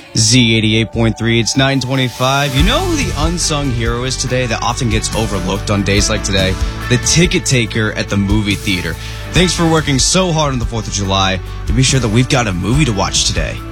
Z88.3, it's 9:25. You know who the unsung hero is today that often gets overlooked on days like today? The ticket taker at the movie theater. Thanks for working so hard on the 4th of July to be sure that we've got a movie to watch today.